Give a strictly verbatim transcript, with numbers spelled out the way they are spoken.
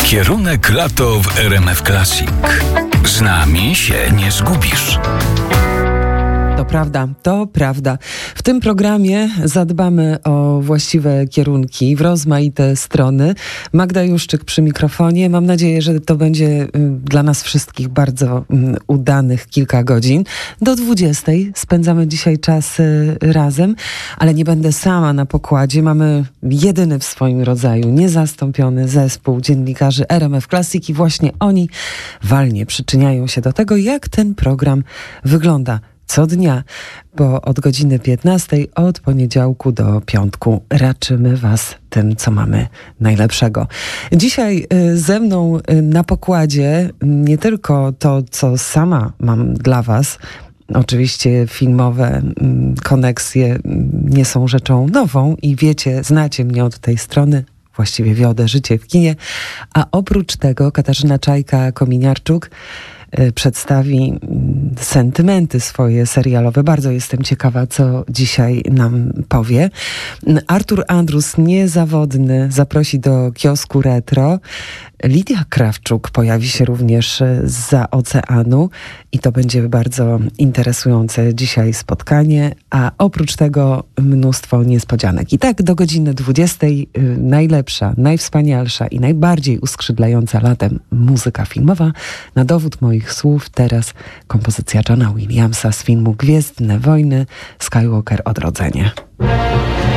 Kierunek lato w R M F Classic. Z nami się nie zgubisz. To prawda, to prawda. W tym programie zadbamy o właściwe kierunki w rozmaite strony. Magda Juszczyk przy mikrofonie. Mam nadzieję, że to będzie dla nas wszystkich bardzo udanych kilka godzin. Do dwudziestej spędzamy dzisiaj czas razem, ale nie będę sama na pokładzie. Mamy jedyny w swoim rodzaju, niezastąpiony zespół dziennikarzy R M F Classic i właśnie oni walnie przyczyniają się do tego, jak ten program wygląda co dnia, bo od godziny piętnastej, od poniedziałku do piątku raczymy was tym, co mamy najlepszego. Dzisiaj ze mną na pokładzie nie tylko to, co sama mam dla was. Oczywiście filmowe koneksje nie są rzeczą nową i wiecie, znacie mnie od tej strony. Właściwie wiodę życie w kinie. A oprócz tego Katarzyna Czajka-Kominiarczuk przedstawi sentymenty swoje serialowe. Bardzo jestem ciekawa, co dzisiaj nam powie. Artur Andrus, niezawodny, zaprosi do kiosku retro. Lidia Krawczuk pojawi się również zza oceanu i to będzie bardzo interesujące dzisiaj spotkanie, a oprócz tego mnóstwo niespodzianek. I tak do godziny dwudziestej najlepsza, najwspanialsza i najbardziej uskrzydlająca latem muzyka filmowa. Na dowód moich słów teraz kompozycja Johna Williamsa z filmu Gwiezdne Wojny, Skywalker Odrodzenie.